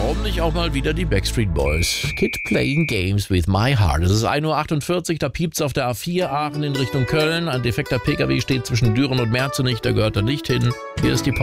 warum nicht auch mal wieder die Backstreet Boys? Kid Playing Games with My Heart. Es ist 1:48 Uhr, da piept's auf der A4 Aachen in Richtung Köln. Ein defekter PKW steht zwischen Düren und Merzenich, da gehört er nicht hin. Hier ist die